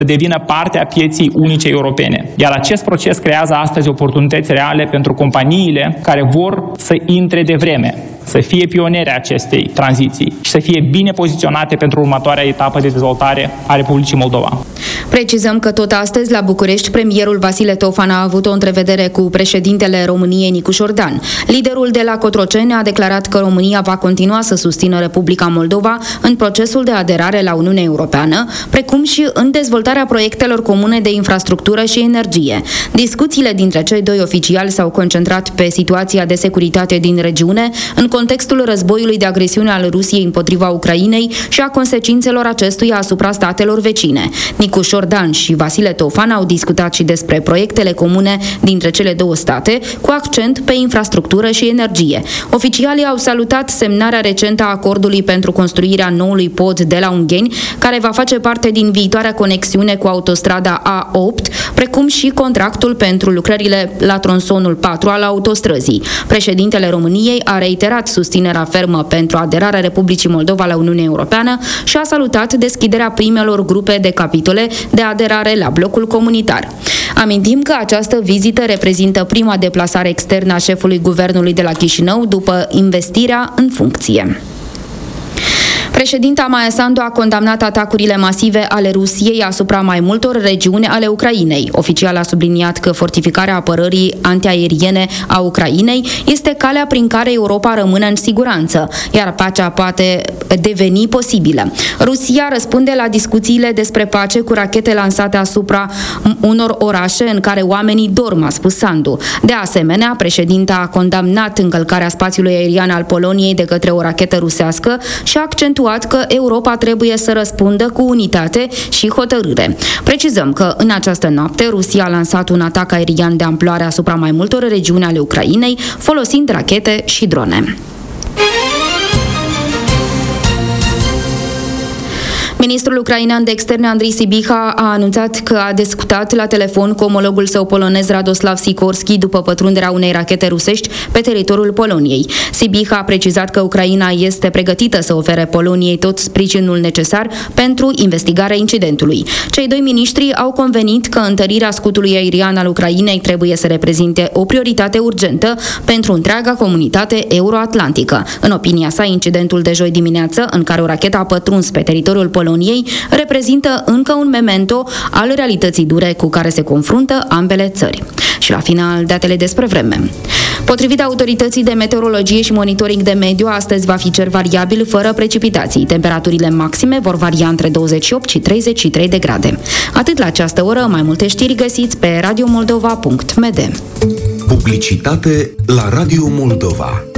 devină parte a pieții unice europene. Iar acest proces creează astăzi oportunități reale pentru companiile care vor să intre de vreme, să fie pionere acestei tranziții și să fie bine poziționate pentru următoarea etapă de dezvoltare a Republicii Moldova. Precizăm că tot astăzi, la București, premierul Vasile Tofan a avut o întrevedere cu președintele României, Nicu Șordan. Liderul de la Cotroceni a declarat că România va continua să susțină Republica Moldova în procesul de aderare la Uniunea Europeană, precum și în dezvoltarea proiectelor comune de infrastructură și energie. Discuțiile dintre cei doi oficiali s-au concentrat pe situația de securitate din regiune, în contextul războiului de agresiune al Rusiei împotriva Ucrainei și a consecințelor acestuia asupra statelor vecine. Nicu Șordan și Vasile Tofan au discutat și despre proiectele comune dintre cele două state, cu accent pe infrastructură și energie. Oficialii au salutat semnarea recentă a acordului pentru construirea noului pod de la Ungheni, care va face parte din viitoarea conexiune cu autostrada A8, precum și contractul pentru lucrările la tronsonul 4 al autostrăzii. Președintele României a reiterat susținerea fermă pentru aderarea Republicii Moldova la Uniunea Europeană și a salutat deschiderea primelor grupe de capitole de aderare la blocul comunitar. Amintim că această vizită reprezintă prima deplasare externă a șefului guvernului de la Chișinău după investirea în funcție. Președinta Maia Sandu a condamnat atacurile masive ale Rusiei asupra mai multor regiuni ale Ucrainei. Oficial a subliniat că fortificarea apărării antiaeriene a Ucrainei este calea prin care Europa rămâne în siguranță, iar pacea poate deveni posibilă. Rusia răspunde la discuțiile despre pace cu rachete lansate asupra unor orașe în care oamenii dorm, a spus Sandu. De asemenea, președinta a condamnat încălcarea spațiului aerian al Poloniei de către o rachetă rusească și a accentuat că Europa trebuie să răspundă cu unitate și hotărâre. Precizăm că în această noapte Rusia a lansat un atac aerian de amploare asupra mai multor regiuni ale Ucrainei, folosind rachete și drone. Ministrul ucrainean de externe Andrei Sibiha a anunțat că a discutat la telefon cu omologul său polonez Radoslav Sikorski după pătrunderea unei rachete rusești pe teritoriul Poloniei. Sibiha a precizat că Ucraina este pregătită să ofere Poloniei tot sprijinul necesar pentru investigarea incidentului. Cei doi miniștri au convenit că întărirea scutului aerian al Ucrainei trebuie să reprezinte o prioritate urgentă pentru întreaga comunitate euroatlantică. În opinia sa, incidentul de joi dimineață, în care o rachetă a pătruns pe teritoriul Poloniei, reprezintă încă un memento al realității dure cu care se confruntă ambele țări. Și la final, datele despre vreme. Potrivit autorității de meteorologie și monitoring de mediu, astăzi va fi cer variabil fără precipitații. Temperaturile maxime vor varia între 28 și 33 de grade. Atât la această oră, mai multe știri găsiți pe radiomoldova.md. Publicitate la Radio Moldova.